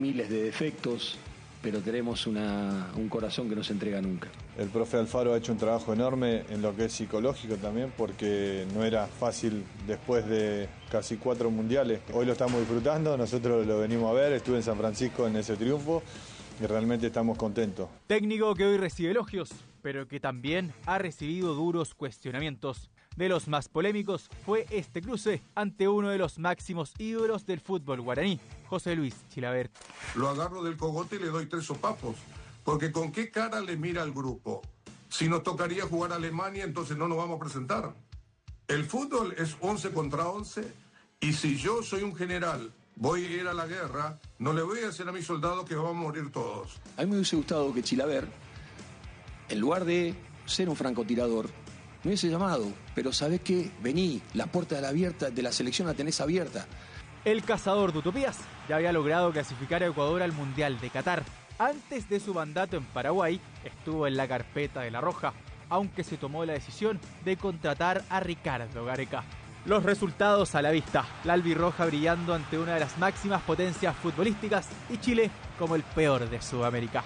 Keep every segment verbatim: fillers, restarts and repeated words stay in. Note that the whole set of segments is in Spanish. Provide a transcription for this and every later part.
Miles de defectos, pero tenemos una, un corazón que no se entrega nunca. El profe Alfaro ha hecho un trabajo enorme en lo que es psicológico también, porque no era fácil después de casi cuatro mundiales. Hoy lo estamos disfrutando, nosotros lo venimos a ver, estuve en San Francisco en ese triunfo y realmente estamos contentos. Técnico que hoy recibe elogios, pero que también ha recibido duros cuestionamientos. De los más polémicos fue este cruce ante uno de los máximos ídolos del fútbol guaraní, José Luis Chilavert. Lo agarro del cogote y le doy tres sopapos, porque ¿con qué cara le mira al grupo? Si nos tocaría jugar a Alemania, entonces no nos vamos a presentar. El fútbol es once contra once, y si yo soy un general, voy a ir a la guerra, no le voy a decir a mis soldados que vamos a morir todos. A mí me hubiese gustado que Chilavert, en lugar de ser un francotirador, me hubiese llamado, pero ¿sabés qué? Vení, la puerta de la, abierta, de la selección la tenés abierta. El cazador de utopías ya había logrado clasificar a Ecuador al Mundial de Qatar. Antes de su mandato en Paraguay, estuvo en la carpeta de La Roja, aunque se tomó la decisión de contratar a Ricardo Gareca. Los resultados a la vista, la albirroja brillando ante una de las máximas potencias futbolísticas y Chile como el peor de Sudamérica.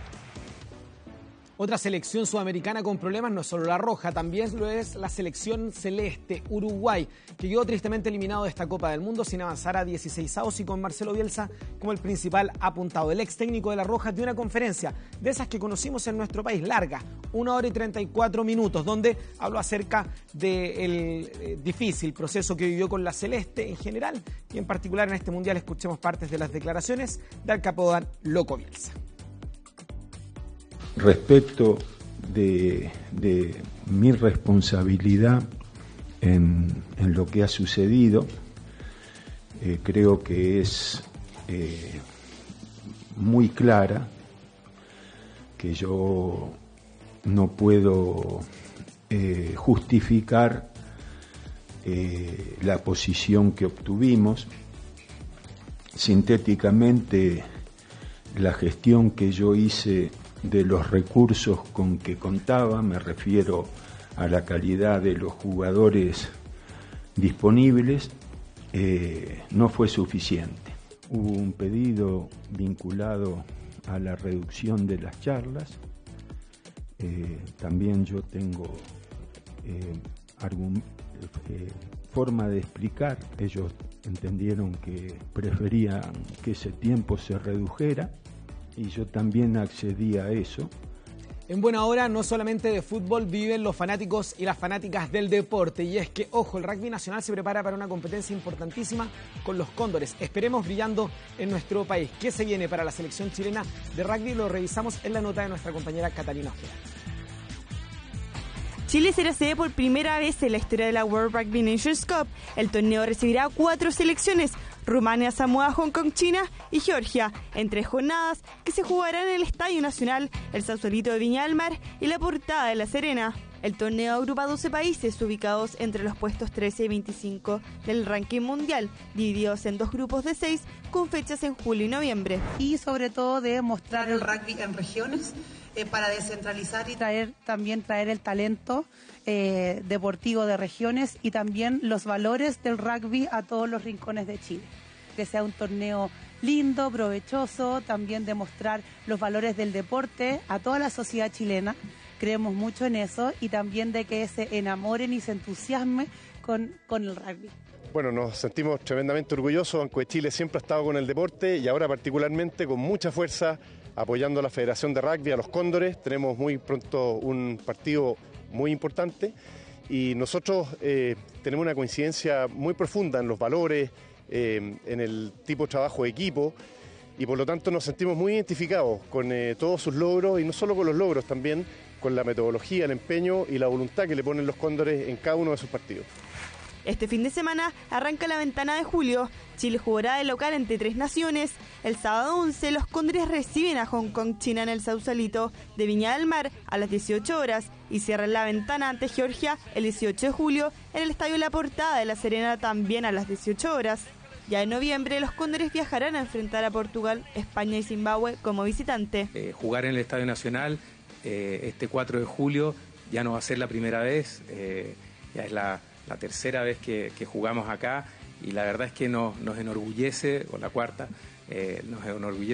Otra selección sudamericana con problemas no es solo la roja, también lo es la selección celeste, Uruguay, que quedó tristemente eliminado de esta Copa del Mundo sin avanzar a dieciseisavos y con Marcelo Bielsa como el principal apuntado. El ex técnico de la roja dio una conferencia de esas que conocimos en nuestro país, larga, una hora y treinta y cuatro minutos, donde habló acerca del eh, difícil proceso que vivió con la celeste en general y en particular en este mundial. Escuchemos partes de las declaraciones del capitán Loco Bielsa. Respecto de, de mi responsabilidad en, en lo que ha sucedido, eh, creo que es eh, muy clara, que yo no puedo eh, justificar eh, la posición que obtuvimos. Sintéticamente, la gestión que yo hice de los recursos con que contaba, me refiero a la calidad de los jugadores disponibles, eh, no fue suficiente. Hubo un pedido vinculado a la reducción de las charlas. Eh, también yo tengo eh, argum- eh, forma de explicar. Ellos entendieron que preferían que ese tiempo se redujera, y yo también accedí a eso. En buena hora, no solamente de fútbol viven los fanáticos y las fanáticas del deporte. Y es que, ojo, el rugby nacional se prepara para una competencia importantísima con los Cóndores. Esperemos brillando en nuestro país. ¿Qué se viene para la selección chilena de rugby? Lo revisamos en la nota de nuestra compañera Catalina Ojeda. Chile será sede por primera vez en la historia de la World Rugby Nations Cup. El torneo recibirá cuatro selecciones: Rumania, Samoa, Hong Kong, China y Georgia, en tres jornadas que se jugarán en el Estadio Nacional, el Sausalito de Viña del Mar y la Portada de La Serena. El torneo agrupa doce países ubicados entre los puestos trece y veinticinco del ranking mundial, divididos en dos grupos de seis con fechas en julio y noviembre. Y sobre todo de mostrar el rugby en regiones eh, para descentralizar y traer también traer el talento eh, deportivo de regiones y también los valores del rugby a todos los rincones de Chile. Que sea un torneo lindo, provechoso, también demostrar los valores del deporte a toda la sociedad chilena. Creemos mucho en eso y también de que se enamoren y se entusiasmen con, con el rugby. Bueno, nos sentimos tremendamente orgullosos, aunque Chile siempre ha estado con el deporte y ahora particularmente con mucha fuerza apoyando a la Federación de Rugby, a los Cóndores. Tenemos muy pronto un partido muy importante y nosotros eh, tenemos una coincidencia muy profunda en los valores, eh, en el tipo de trabajo de equipo, y por lo tanto nos sentimos muy identificados con eh, todos sus logros, y no solo con los logros, también con la metodología, el empeño y la voluntad que le ponen los Cóndores en cada uno de sus partidos. Este fin de semana arranca la ventana de julio. Chile jugará de local ante tres naciones. El sábado once, los Cóndores reciben a Hong Kong, China en el Sausalito de Viña del Mar a las dieciocho horas y cierran la ventana ante Georgia el dieciocho de julio en el Estadio La Portada de La Serena también a las dieciocho horas. Ya en noviembre, los Cóndores viajarán a enfrentar a Portugal, España y Zimbabue como visitante. Eh, jugar en el Estadio Nacional eh, este cuatro de julio ya no va a ser la primera vez, eh, ya es la... la tercera vez que, que jugamos acá, y la verdad es que nos, nos enorgullece, o la cuarta, eh, nos enorgullece